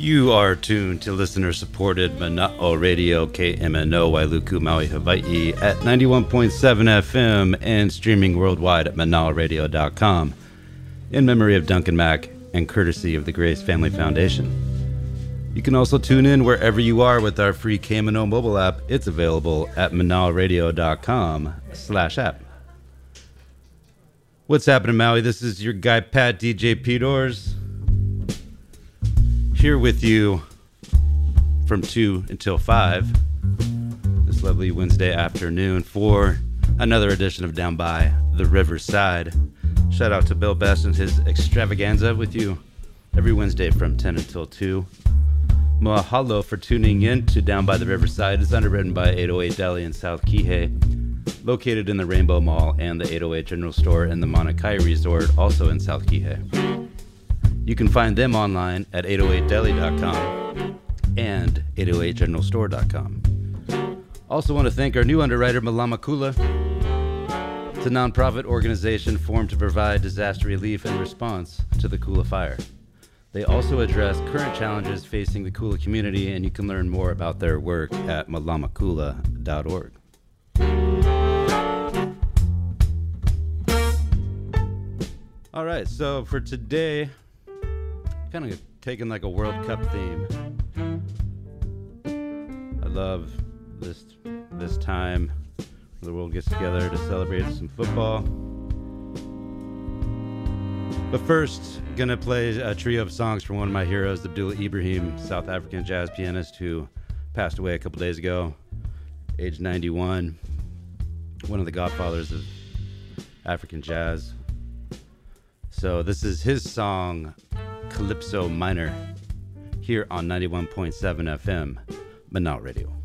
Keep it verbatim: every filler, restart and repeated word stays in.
You are tuned to listener-supported Mana'o Radio, K M N O, Wailuku, Maui, Hawaii, at ninety-one point seven F M and streaming worldwide at mana'o radio dot com. In memory of Duncan Mack and courtesy of the Grace Family Foundation. You can also tune in wherever you are with our free K M N O mobile app. It's available at mana'o radio dot com slash app. What's happening, Maui? This is your guy, Pat, D J P-Doors. Here with you from two until five this lovely Wednesday afternoon for another edition of Down by the Riverside. Shout out to Bill Best and his extravaganza with you every Wednesday from ten until two. Mahalo for tuning in to Down by the Riverside. It's underwritten by eight oh eight Deli in South Kihei, located in the Rainbow Mall and the eight oh eight General Store in the Mauna Kea Resort, also in South Kihei. You can find them online at eight oh eight deli dot com and eight oh eight general store dot com. Also want to thank our new underwriter, Malama Kula. It's a nonprofit organization formed to provide disaster relief and response to the Kula fire. They also address current challenges facing the Kula community, and you can learn more about their work at malama kula dot org. All right, so for today, kind of taking like a World Cup theme. I love this this time where the world gets together to celebrate some football. But first, gonna play a trio of songs from one of my heroes, Abdullah Ibrahim, South African jazz pianist who passed away a couple days ago, age ninety-one. One of the godfathers of African jazz. So this is his song, Calypso Minor, here on ninety-one point seven F M, Mana'o Radio.